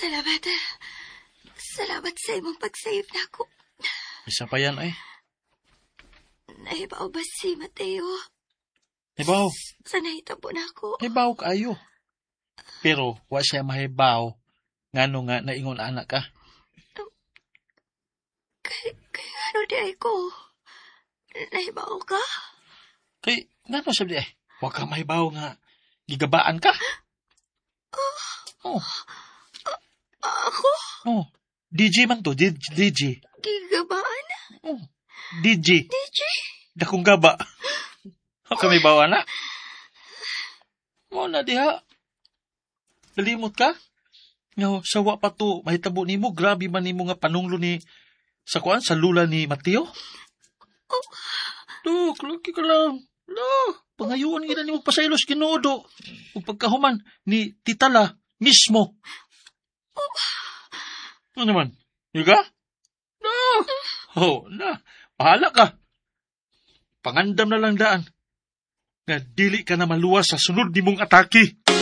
Salamat. Salamat sa imong pag-save na ako. Isa pa yan ay. Nahibaw ba si Mateo? Hibaw. Sa nahitabo na ako. Hibaw kaayo. Pero, wa siya mahibaw. Ngano nga naingon anak ka. Kay ano di ay ko? Nahibaw ka? Kay, ngano siya di ay. Wa ka mahibaw nga. Gigabaan ka. Oh. Ako? Oh. DJ man to. DJ. Gigabaan? Oh. DJ. DJ? Dakong gaba. Wa ka mahibaw anak. Mo na diha. Dalimot ka? Nga, sawa pa to, mahitabo ni mo, grabe man ni mo nga panunglo ni, sa kuan, sa lula ni Mateo? Dok, laki ka lang. Pangayuan gina ni mo pasaylos Ginoodo. Kung pagkahuman ni Titala mismo. Ano naman? Yuga? Pahala ka. Pangandam na lang daan. Nga dili ka na maluwas sa sunod ni mong atake.